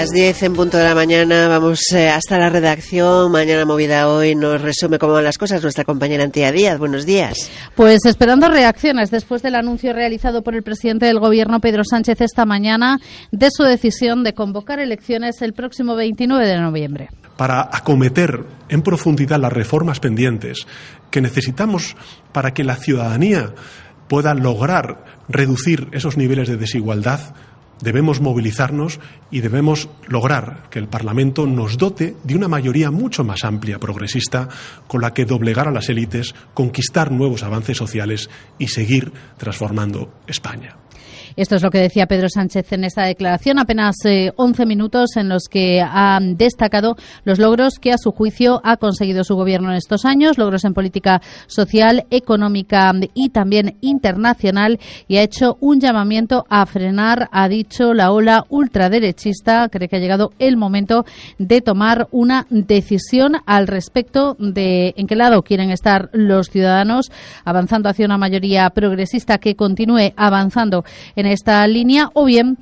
Las 10 en punto de la mañana, vamos hasta la redacción. Mañana Movida Hoy nos resume cómo van las cosas nuestra compañera Antía Díaz. Buenos días. Pues esperando reacciones después del anuncio realizado por el presidente del Gobierno, Pedro Sánchez, esta mañana de su decisión de convocar elecciones el próximo 29 de noviembre. Para acometer en profundidad las reformas pendientes que necesitamos para que la ciudadanía pueda lograr reducir esos niveles de desigualdad, debemos movilizarnos y debemos lograr que el Parlamento nos dote de una mayoría mucho más amplia, progresista, con la que doblegar a las élites, conquistar nuevos avances sociales y seguir transformando España. Esto es lo que decía Pedro Sánchez en esta declaración, apenas 11 minutos en los que ha destacado los logros que a su juicio ha conseguido su gobierno en estos años, logros en política social, económica y también internacional, y ha hecho un llamamiento a frenar, ha dicho, la ola ultraderechista. Cree que ha llegado el momento de tomar una decisión al respecto de en qué lado quieren estar los ciudadanos, avanzando hacia una mayoría progresista que continúe avanzando en esta línea, o bien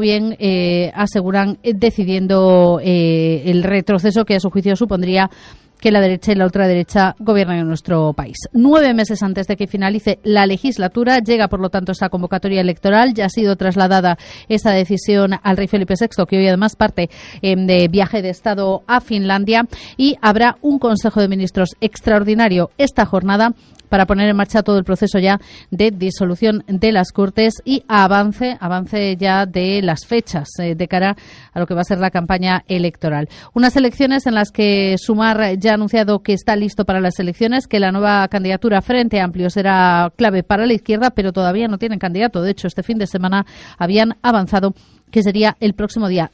aseguran decidiendo el retroceso que a su juicio supondría que la derecha y la ultraderecha gobiernan en nuestro país. 9 meses antes de que finalice la legislatura, llega por lo tanto esta convocatoria electoral. Ya ha sido trasladada esta decisión al rey Felipe VI, que hoy además parte de viaje de Estado a Finlandia, y habrá un Consejo de Ministros extraordinario esta jornada para poner en marcha todo el proceso ya de disolución de las Cortes y avance ya de las fechas de cara a lo que va a ser la campaña electoral. Unas elecciones en las que Sumar ya ha anunciado que está listo para las elecciones, que la nueva candidatura Frente Amplio será clave para la izquierda, pero todavía no tienen candidato. De hecho, este fin de semana habían avanzado que sería el próximo día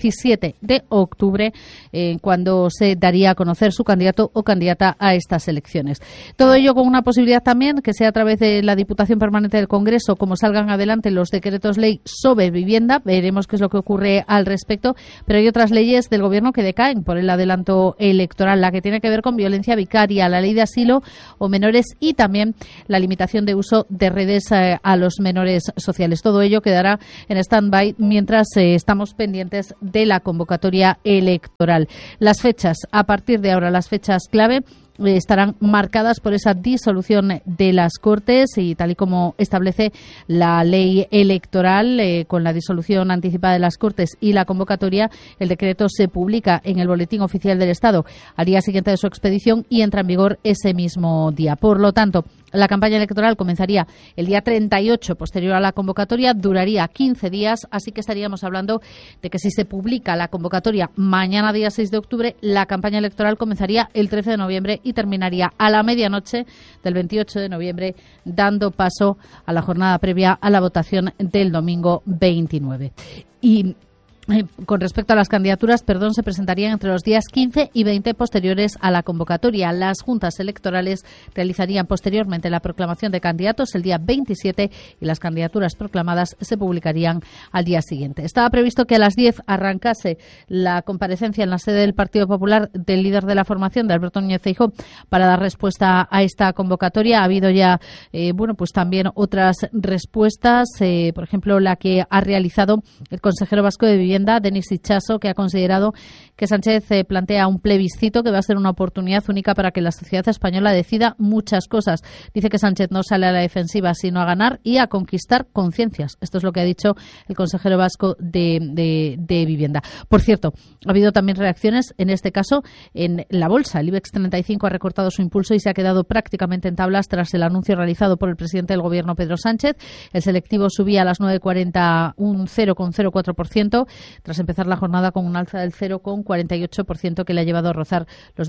17 de octubre cuando se daría a conocer su candidato o candidata a estas elecciones. Todo ello con una posibilidad también que sea a través de la Diputación Permanente del Congreso, como salgan adelante los decretos ley sobre vivienda. Veremos qué es lo que ocurre al respecto, pero hay otras leyes del Gobierno que decaen por el adelanto electoral, la que tiene que ver con violencia vicaria, la ley de asilo o menores y también la limitación de uso de redes a los menores sociales. Todo ello quedará en stand-by mientras estamos pendientes de la convocatoria electoral. Las fechas, a partir de ahora, las fechas clave estarán marcadas por esa disolución de las Cortes y tal y como establece la ley electoral, con la disolución anticipada de las Cortes y la convocatoria, el decreto se publica en el Boletín Oficial del Estado al día siguiente de su expedición y entra en vigor ese mismo día. Por lo tanto, la campaña electoral comenzaría el día 38, posterior a la convocatoria, duraría 15 días, así que estaríamos hablando de que si se publica la convocatoria mañana, día 6 de octubre, la campaña electoral comenzaría el 13 de noviembre y terminaría a la medianoche del 28 de noviembre, dando paso a la jornada previa a la votación del domingo 29. Y con respecto a las candidaturas, se presentarían entre los días 15 y 20 posteriores a la convocatoria. Las juntas electorales realizarían posteriormente la proclamación de candidatos el día 27 y las candidaturas proclamadas se publicarían al día siguiente. Estaba previsto que a las 10 arrancase la comparecencia en la sede del Partido Popular del líder de la formación, de Alberto Núñez Feijóo, para dar respuesta a esta convocatoria. Ha habido ya pues también otras respuestas, por ejemplo, la que ha realizado el consejero vasco de Vivienda, Denis Itxaso, que ha considerado que Sánchez plantea un plebiscito que va a ser una oportunidad única para que la sociedad española decida muchas cosas. Dice que Sánchez no sale a la defensiva, sino a ganar y a conquistar conciencias. Esto es lo que ha dicho el consejero vasco de Vivienda. Por cierto, ha habido también reacciones, en este caso, en la bolsa. El IBEX 35 ha recortado su impulso y se ha quedado prácticamente en tablas tras el anuncio realizado por el presidente del Gobierno, Pedro Sánchez. El selectivo subía a las 9.40 un 0,04%. Tras empezar la jornada con un alza del 0,48% que le ha llevado a rozar los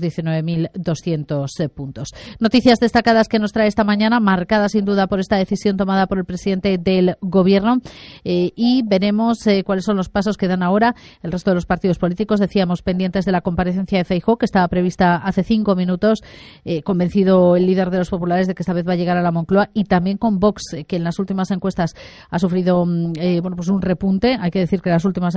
19.200 puntos. Noticias destacadas que nos trae esta mañana, marcadas sin duda por esta decisión tomada por el presidente del Gobierno, y veremos cuáles son los pasos que dan ahora el resto de los partidos políticos. Decíamos, pendientes de la comparecencia de Feijóo, que estaba prevista hace 5 minutos, convencido el líder de los populares de que esta vez va a llegar a la Moncloa, y también con Vox, que en las últimas encuestas ha sufrido pues un repunte. Hay que decir que las últimas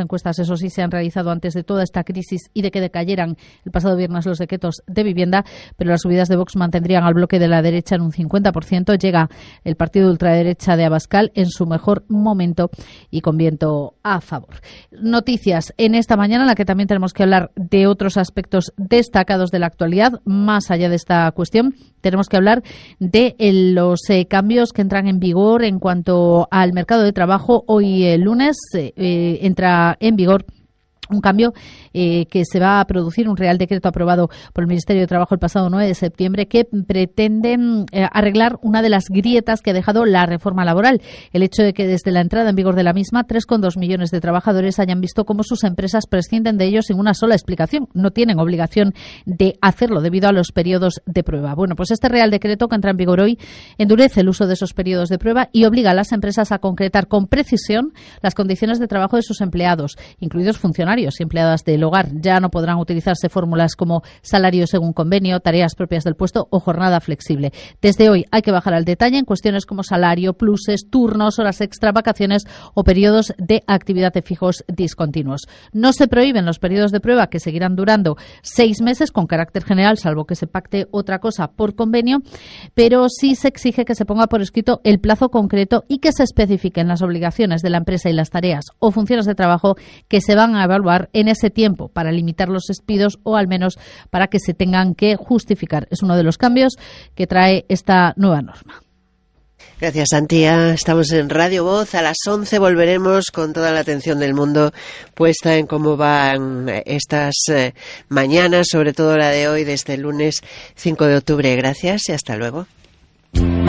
encuestas, eso sí, se han realizado antes de toda esta crisis y de que decayeran el pasado viernes los decretos de vivienda, pero las subidas de Vox mantendrían al bloque de la derecha en un 50%. Llega el partido de ultraderecha de Abascal en su mejor momento y con viento a favor. Noticias en esta mañana en la que también tenemos que hablar de otros aspectos destacados de la actualidad. Más allá de esta cuestión, tenemos que hablar de los cambios que entran en vigor en cuanto al mercado de trabajo. Hoy lunes entra en vigor un cambio que se va a producir, un Real Decreto aprobado por el Ministerio de Trabajo el pasado 9 de septiembre que pretende arreglar una de las grietas que ha dejado la reforma laboral. El hecho de que desde la entrada en vigor de la misma 3,2 millones de trabajadores hayan visto cómo sus empresas prescinden de ellos sin una sola explicación. No tienen obligación de hacerlo debido a los periodos de prueba. Bueno, pues este Real Decreto que entra en vigor hoy endurece el uso de esos periodos de prueba y obliga a las empresas a concretar con precisión las condiciones de trabajo de sus empleados, incluidos funcionarios y empleadas del hogar. Ya no podrán utilizarse fórmulas como salario según convenio, tareas propias del puesto o jornada flexible. Desde hoy hay que bajar al detalle en cuestiones como salario, pluses, turnos, horas extra, vacaciones o periodos de actividad de fijos discontinuos. No se prohíben los periodos de prueba, que seguirán durando 6 meses con carácter general, salvo que se pacte otra cosa por convenio, pero sí se exige que se ponga por escrito el plazo concreto y que se especifiquen las obligaciones de la empresa y las tareas o funciones de trabajo que se van a evaluar en ese tiempo para limitar los despidos o al menos para que se tengan que justificar. Es uno de los cambios que trae esta nueva norma. Gracias, Antía. Estamos en Radio Voz. A las 11 volveremos con toda la atención del mundo puesta en cómo van estas mañanas, sobre todo la de hoy, desde el lunes 5 de octubre. Gracias y hasta luego.